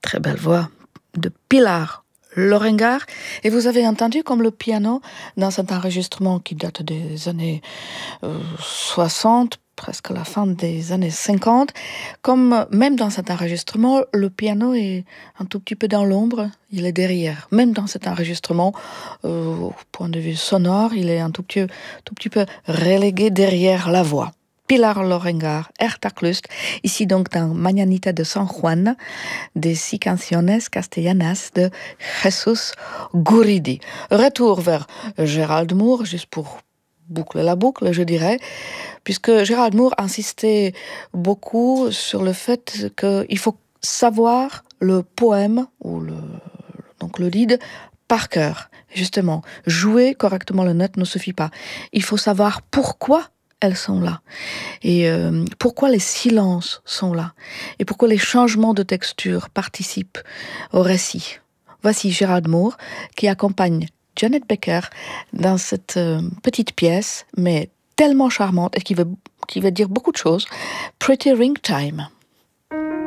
très belle voix de Pilar Lorengar. Et vous avez entendu comme le piano dans cet enregistrement qui date des années 60, presque la fin des années 50, comme même dans cet enregistrement, le piano est un tout petit peu dans l'ombre, il est derrière. Même dans cet enregistrement, au point de vue sonore, il est un tout petit peu relégué derrière la voix. Pilar Lorengar, Ertaklust, ici donc dans Mañanita de San Juan, des 6 canciones castellanas de Jesus Guridi. Retour vers Gérald Moore, juste pour boucler la boucle, je dirais, puisque Gérald Moore insistait beaucoup sur le fait qu'il faut savoir le poème, ou donc le lied, par cœur. Justement, jouer correctement la note ne suffit pas. Il faut savoir pourquoi elles sont là. Et pourquoi les silences sont là. Et pourquoi les changements de texture participent au récit. Voici Gérald Moore qui accompagne Janet Becker dans cette petite pièce, mais tellement charmante et qui veut dire beaucoup de choses. Pretty Ring Time.